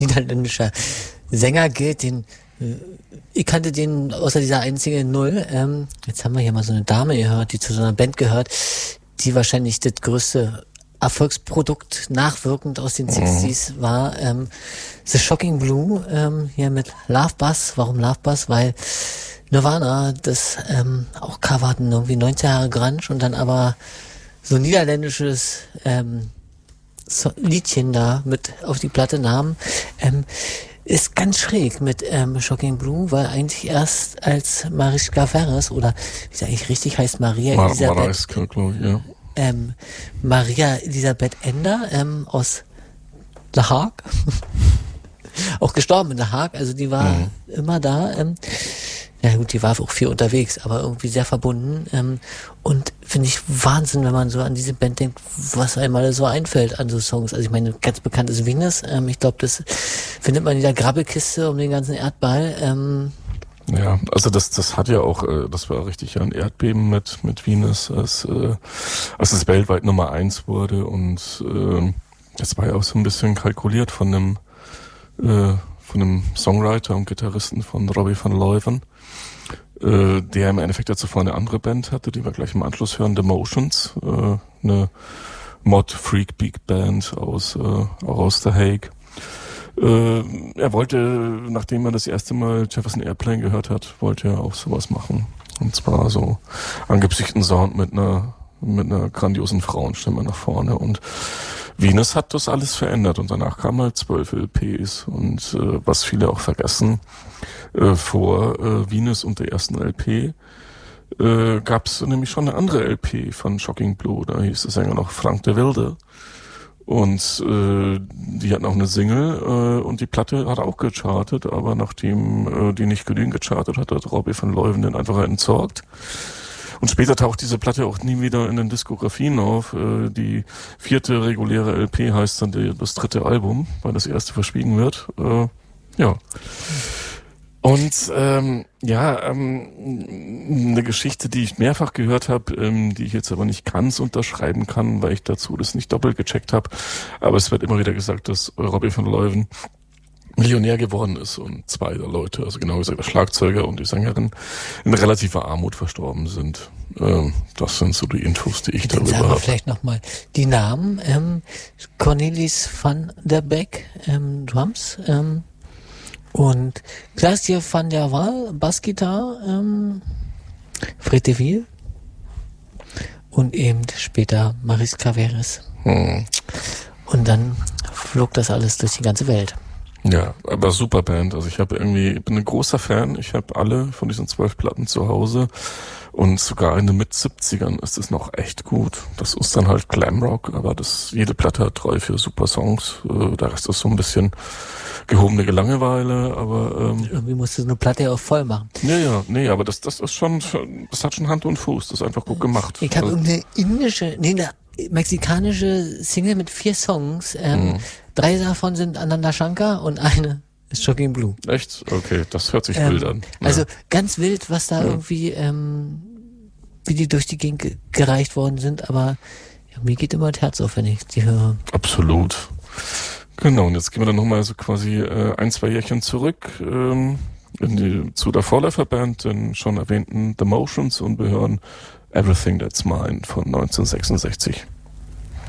niederländischer Sänger gilt, ich kannte den außer dieser einzigen Null. Jetzt haben wir hier mal so eine Dame gehört, die zu so einer Band gehört, die wahrscheinlich das größte Erfolgsprodukt nachwirkend aus den 60s war. The Shocking Blue, hier mit Love Buzz. Warum Love Buzz? Weil Nirvana das auch coverten, irgendwie 90er Jahre Grunge und dann aber so ein niederländisches Liedchen da mit auf die Platte nahmen. Ist ganz schräg mit Shocking Blue, weil eigentlich erst als Mariska Ferres oder wie sie eigentlich richtig heißt, Maria Elisabeth Maria Elisabeth Ender aus The Hague auch gestorben in The Hague, also die war immer da. Ja gut, die war auch viel unterwegs, aber irgendwie sehr verbunden. Und finde ich Wahnsinn, wenn man so an diese Band denkt, was einmal so einfällt an so Songs. Also ich meine, ganz bekannt ist Venus. Ich glaube, das findet man in der Grabbelkiste um den ganzen Erdball. Ja, also das hat ja auch, das war richtig ein Erdbeben mit Venus, als es weltweit Nummer 1 wurde. Und das war ja auch so ein bisschen kalkuliert von einem Songwriter und Gitarristen von Robbie van Leuven, der im Endeffekt dazu vorher eine andere Band hatte, die wir gleich im Anschluss hören, The Motions, eine Mod-Freak Big Band aus The Hague. Er wollte, nachdem er das erste Mal Jefferson Airplane gehört hat, wollte er auch sowas machen. Und zwar so angepflegten Sound mit einer grandiosen Frauenstimme nach vorne. Und Venus hat das alles verändert und danach kamen halt 12 LPs. Und was viele auch vergessen, vor Venus und der ersten LP gab es nämlich schon eine andere LP von Shocking Blue. Da hieß der Sänger noch Frank de Wilde. Und die hatten auch eine Single und die Platte hat auch gechartet, aber nachdem die nicht genügend gechartet hat Robbie van Leuven den einfach entsorgt. Und später taucht diese Platte auch nie wieder in den Diskografien auf. Die 4. reguläre LP heißt dann das 3. Album, weil das erste verschwiegen wird. Ja. Und eine Geschichte, die ich mehrfach gehört habe, die ich jetzt aber nicht ganz unterschreiben kann, weil ich dazu das nicht doppelt gecheckt habe. Aber es wird immer wieder gesagt, dass Robbie van Leuven Millionär geworden ist und 2 der Leute, also genau gesagt der Schlagzeuger und die Sängerin, in relativer Armut verstorben sind. Das sind so die Infos, die ich darüber habe. Vielleicht nochmal die Namen. Cornelis van der Beek, Drums, und Klaas-Jan van der Waal, Bassgitarre, Fred de Wiel und eben später Mariska Ferres. Und dann flog das alles durch die ganze Welt. Ja, aber super Band. Also ich bin ein großer Fan. Ich habe alle von diesen 12 Platten zu Hause und sogar in den Mit-70ern ist es noch echt gut. Das ist dann halt Glamrock, aber jede Platte hat 3, 4 super Songs. Der Rest ist so ein bisschen gehobene Langeweile, aber irgendwie musst du eine Platte ja auch voll machen. Ja, aber das ist schon, das hat schon Hand und Fuß. Das ist einfach gut gemacht. Ich habe eine mexikanische Single mit 4 Songs. 3 davon sind Ananda Shankar und eine ist Shocking Blue. Echt? Okay, das hört sich wild an. Ja. Also ganz wild, was da irgendwie, wie die durch die Gegend gereicht worden sind, aber mir geht immer das Herz auf, wenn ich die höre. Absolut. Genau, und jetzt gehen wir dann nochmal so quasi 1, 2 Jährchen zurück zu der Vorläuferband, den schon erwähnten The Motions, und wir hören Everything That's Mine von 1966.